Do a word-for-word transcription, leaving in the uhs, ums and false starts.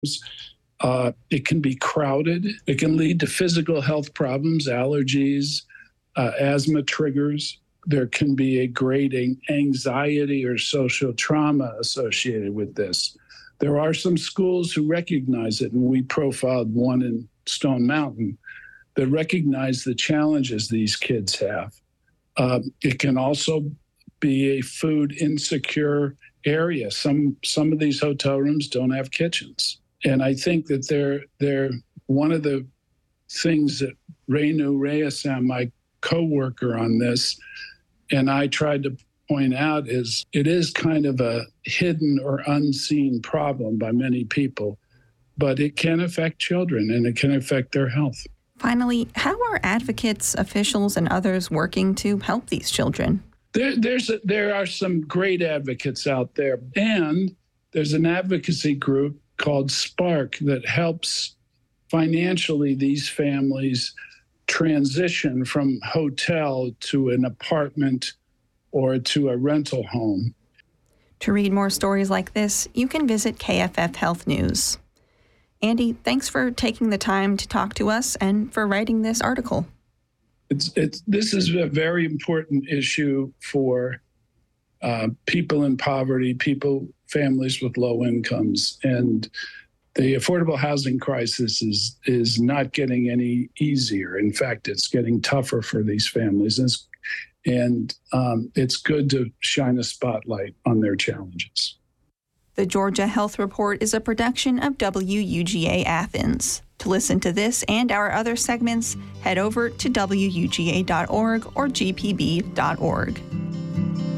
Uh, it can be crowded. It can lead to physical health problems, allergies, uh, asthma triggers. There can be a great anxiety or social trauma associated with this. There are some schools who recognize it, and we profiled one in Stone Mountain that recognize the challenges these kids have. Uh, it can also be a food insecure area. Some some of these hotel rooms don't have kitchens. And I think that they're, they're one of the things that Renu Reyesam, my co-worker on this, and I tried to point out is it is kind of a hidden or unseen problem by many people, but it can affect children and it can affect their health. Finally, how are advocates, officials, and others working to help these children? There, there's a, there are some great advocates out there, and there's an advocacy group called Spark that helps financially these families transition from hotel to an apartment or to a rental home. To read more stories like this, you can visit K F F Health News. Andy, thanks for taking the time to talk to us and for writing this article. It's it's this is a very important issue for uh, people in poverty, people, families with low incomes, and the affordable housing crisis is is not getting any easier. In fact, it's getting tougher for these families, and it's, and, um, it's good to shine a spotlight on their challenges. The Georgia Health Report is a production of W U G A Athens. To listen to this and our other segments, head over to W U G A dot org or G P B dot org.